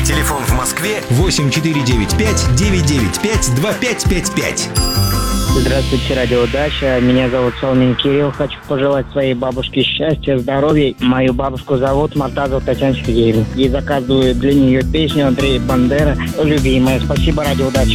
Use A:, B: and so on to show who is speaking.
A: Телефон в Москве
B: 8495-995-2555.
C: Здравствуйте, радио Дача. Меня зовут Соломин Кирилл. Хочу пожелать своей бабушке счастья, здоровья. Мою бабушку зовут Мартазова Татьяна Сергеевна. И заказываю для нее песню Андрея Бандера «Любимая». Спасибо, радио Дача.